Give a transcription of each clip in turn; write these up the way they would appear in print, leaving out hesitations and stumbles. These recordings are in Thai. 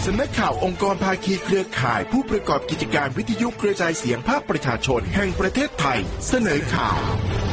สำนักข่าวองค์กรภาคีเครือข่ายผู้ประกอบกิจการวิทยุกระจายเสียงภาคประชาชนแห่งประเทศไทยเสนอข่าว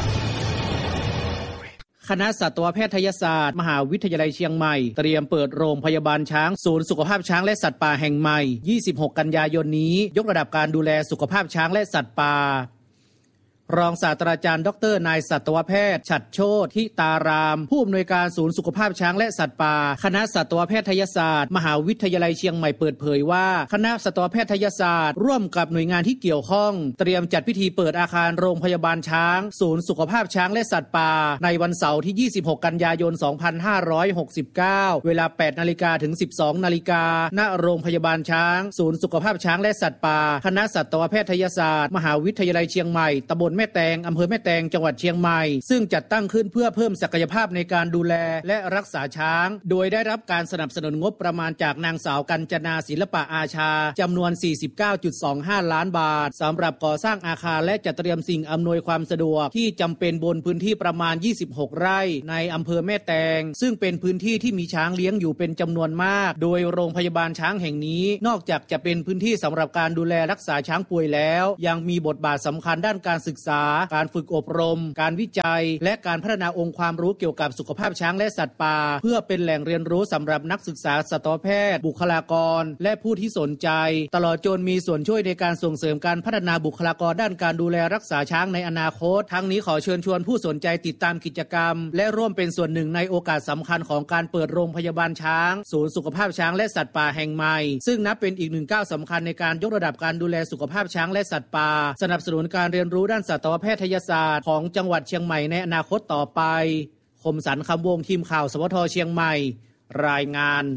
คณะสัตวแพทยศาสตร์มหาวิทยาลัยเชียงใหม่เตรียมเปิดโรงพยาบาลช้างศูนย์สุขภาพช้างและสัตว์ป่าแห่งใหม่26กันยายนนี้ยกระดับการดูแลสุขภาพช้างและสัตว์ป่ารองศาสตราจารย์ดร.นายสัตวแพทย์ฉัตรโชติทิตารามผู้อำนวยการศูนย์สุขภาพช้างและสัตว์ป่าคณะสัตวแพทยศาสตร์มหาวิทยาลัยเชียงใหม่เปิดเผยว่าคณะสัตวแพทยศาสตร์ร่วมกับหน่วยงานที่เกี่ยวข้องเตรียมจัดพิธีเปิดอาคารโรงพยาบาลช้างศูนย์สุขภาพช้างและสัตว์ป่าในวันเสาร์ที่26กันยายน2569เวลา 8:00 นถึง 12:00 นณโรงพยาบาลช้างศูนย์สุขภาพช้างและสัตว์ป่าคณะสัตวแพทยศาสตร์มหาวิทยาลัยเชียงใหม่ตำบลแม่แตงอำเภอแม่แตงจังหวัดเชียงใหม่ซึ่งจัดตั้งขึ้นเพื่อเพิ่มศักยภาพในการดูแลและรักษาช้างโดยได้รับการสนับสนุนงบประมาณจากนางสาวกัญจนาศิลปะอาชาจำนวน 49.25 ล้านบาทสำหรับก่อสร้างอาคารและจัดเตรียมสิ่งอำนวยความสะดวกที่จำเป็นบนพื้นที่ประมาณ26ไร่ในอำเภอแม่แตงซึ่งเป็นพื้นที่ที่มีช้างเลี้ยงอยู่เป็นจำนวนมากโดยโรงพยาบาลช้างแห่งนี้นอกจากจะเป็นพื้นที่สำหรับการดูแลรักษาช้างป่วยแล้วยังมีบทบาทสำคัญด้านการศึกษาการฝึกอบรมการวิจัยและการพัฒนาองค์ความรู้เกี่ยวกับสุขภาพช้างและสัตว์ป่าเพื่อเป็นแหล่งเรียนรู้สำหรับนักศึกษาสัตวแพทย์บุคลากรและผู้ที่สนใจตลอดจนมีส่วนช่วยในการส่งเสริมการพัฒนาบุคลากรด้านการดูแลรักษาช้างในอนาคตทั้งนี้ขอเชิญชวนผู้สนใจติดตามกิจกรรมและร่วมเป็นส่วนหนึ่งในโอกาสสำคัญของการเปิดโรงพยาบาลช้างศูนย์สุขภาพช้างและสัตว์ป่าแห่งใหม่ซึ่งนับเป็นอีกหนึ่งก้าวสำคัญในการยกระดับการดูแลสุขภาพช้างและสัตว์ป่าสนับสนุนการเรียนรู้ด้านสัตวแพทยศาสตร์ของจังหวัดเชียงใหม่ในอนาคตต่อไปคมสันต์คำวงทีมข่าวสวทเชียงใหม่รายงาน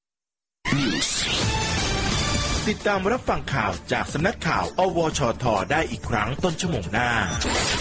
ติดตามรับฟังข่าวจากสำนักข่าวอวชทได้อีกครั้งต้นชั่วโมงหน้า